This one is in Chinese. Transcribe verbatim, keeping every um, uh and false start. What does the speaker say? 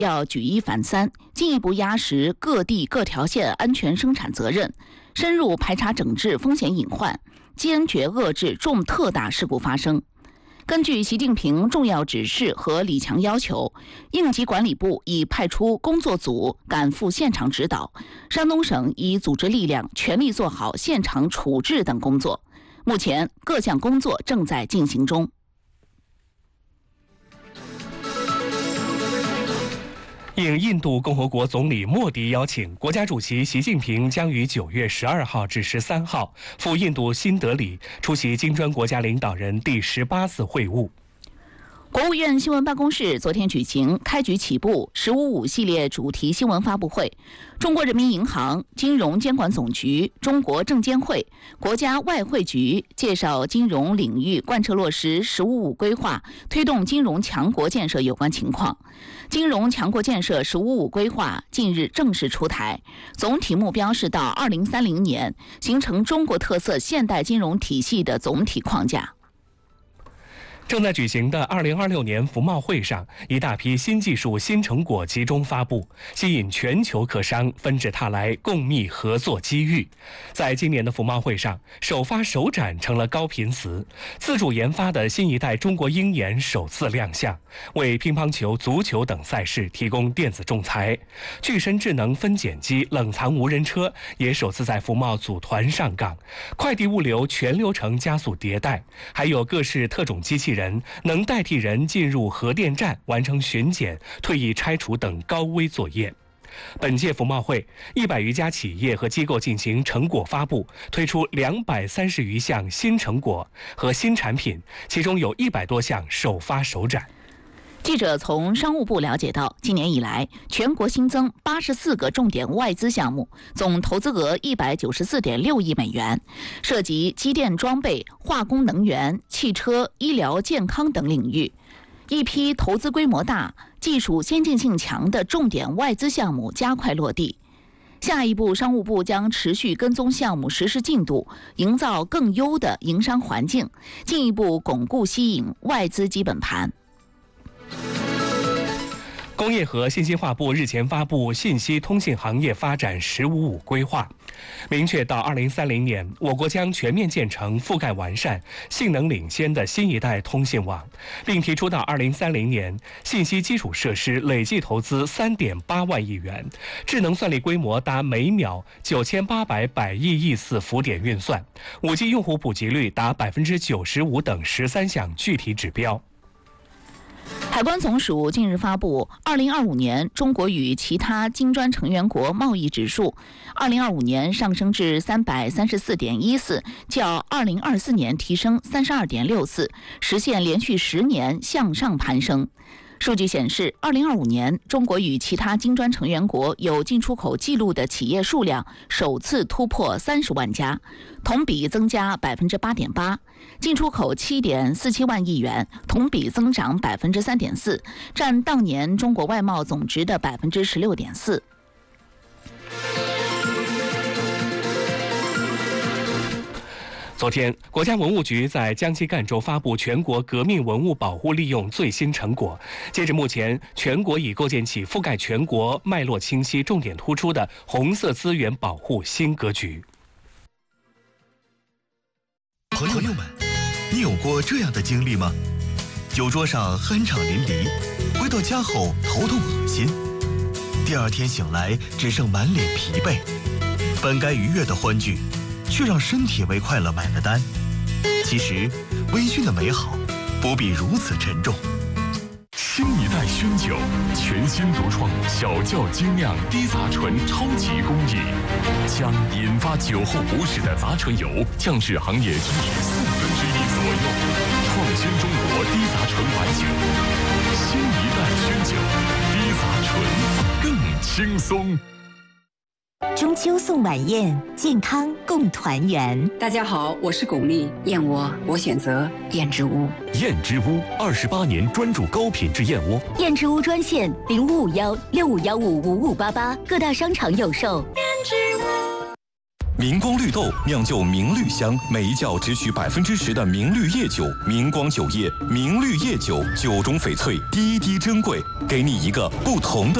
要举一反三，进一步压实各地各条线安全生产责任，深入排查整治风险隐患，坚决遏制重特大事故发生。根据习近平重要指示和李强要求，应急管理部已派出工作组赶赴现场指导，山东省已组织力量全力做好现场处置等工作。目前各项工作正在进行中。 应印度共和国总理莫迪邀请，国家主席习近平将于九月十二号至十三号赴印度新德里出席金砖国家领导人第十八次会晤。 国务院新闻办公室昨天举行开局起步“十五五”系列主题新闻发布会，中国人民银行、金融监管总局、中国证监会、国家外汇局介绍金融领域贯彻落实“十五五”规划，推动金融强国建设有关情况。金融强国建设“十五五”规划近日正式出台，总体目标是到二零三零年形成中国特色现代金融体系的总体框架。 正在举行的二零二六年服贸会上，一大批新技术、新成果集中发布，吸引全球客商纷至沓来，共觅合作机遇。在今年的服贸会上，首发首展成了高频词，自主研发的新一代中国鹰眼首次亮相，为乒乓球、足球等赛事提供电子仲裁。具身智能分拣机、冷藏无人车也首次在服贸组团上岗，快递物流全流程加速迭代，还有各式特种机器人能代替人进入核电站完成巡检、退役拆除等高危作业。本届服贸会，一百余家企业和机构进行成果发布，推出两百三十余项新成果和新产品，其中有一百多项首发首展。 记者从商务部了解到，今年以来，全国新增八十四个重点外资项目，总投资额一百九十四点六亿美元，涉及机电装备、化工能源、汽车、医疗健康等领域。一批投资规模大、技术先进性强的重点外资项目加快落地。下一步，商务部将持续跟踪项目实施进度，营造更优的营商环境，进一步巩固吸引外资基本盘。 工业和信息化部日前发布信息通信行业发展“十五五”规划，明确到二零三零年，我国将全面建成覆盖完善、性能领先的新一代通信网，并提出到二零三零年，信息基础设施累计投资三点八万亿元，智能算力规模达每秒九千八百百亿亿次浮点运算，五 G 用户普及率达百分之九十五等十三项具体指标。 海关总署近日发布二零二五年中国与其他金砖成员国贸易指数，二零二五年上升至三百三十四点一四，较二零二四年提升三十二点六四，实现连续十年向上攀升。数据显示，二零二五年中国与其他金砖成员国有进出口记录的企业数量首次突破三十万家，同比增加百分之八点八，进出口七点四七万亿元，同比增长百分之三点四，占当年中国外贸总值的百分之十六点四。 昨天，国家文物局在江西赣州发布全国革命文物保护利用最新成果。截至目前，全国已构建起覆盖全国、脉络清晰、重点突出的红色资源保护新格局。 朋友们，你有过这样的经历吗？酒桌上酣畅淋漓，回到家后头痛恶心，第二天醒来只剩满脸疲惫，本该愉悦的欢聚，却让身体为快乐买了单。其实，微醺的美好不必如此沉重。 新一代熏酒，全新独创小窖精酿低杂醇超级工艺，将引发酒后不适的杂醇油降至行业均值四分之一左右，创新中国低杂醇白酒。新一代熏酒，低杂醇更轻松。 中秋送晚宴，健康共团圆。 大家好，我是巩俐，燕窝我选择燕之屋。 燕之屋二十八年专注高品质燕窝。 燕之屋专线零五五幺六五幺五五五八八，各大商场有售。燕之屋。 明光绿豆酿就明绿香，每一窖只取百分之十的明绿叶酒。明光酒业明绿叶酒，酒中翡翠，滴滴珍贵，给你一个不同的